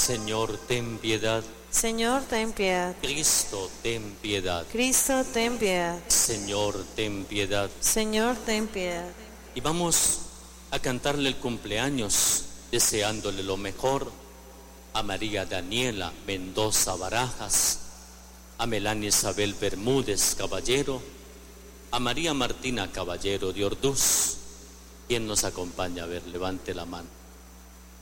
Señor, ten piedad. Señor, ten piedad. Cristo, ten piedad. Cristo, ten piedad. Señor, ten piedad. Señor, ten piedad. Y vamos a cantarle el cumpleaños, deseándole lo mejor a María Daniela Mendoza Barajas, a Melania Isabel Bermúdez Caballero, a María Martina Caballero de Orduz. ¿Quién nos acompaña? A ver, levante la mano.